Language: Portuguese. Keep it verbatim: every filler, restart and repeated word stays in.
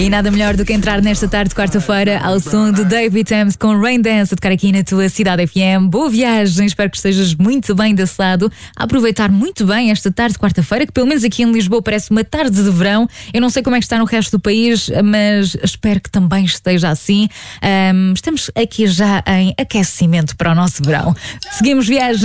E nada melhor do que entrar nesta tarde de quarta-feira ao som de David Thames com Rain Dance a tocar aqui na tua Cidade F M. Boa viagem, espero que estejas muito bem desse lado, a aproveitar muito bem esta tarde de quarta-feira, que pelo menos aqui em Lisboa parece uma tarde de verão. Eu não sei como é que está no resto do país, mas espero que também esteja assim. Um, estamos aqui já em aquecimento para o nosso verão. Seguimos viagem.